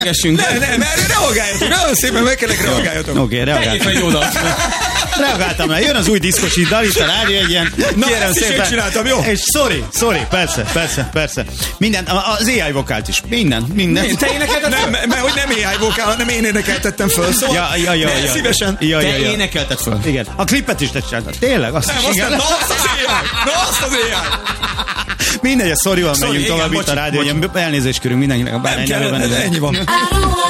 Nem, reagáljatok, nagyon szépen meg kellek reagáljatok. Oké, reagáltam rá. Jön az új diszkosiddal, itt a rádió egy ilyen... Na, ezt is én csináltam, jó? És sorry, persze. Minden, az AI vokált is. Minden. Te énekelted? Nem, hogy nem AI vokál, hanem én énekeltettem föl, szóval ja. Szívesen. Te énekelted föl. Igen. A klipet is te csináltad. Tényleg? Azt nem, azt az AI. Mindegy, a szorival megyünk tovább itt a rádió. Elnézést kérünk mindenkinek. Nem kell, ennyi van.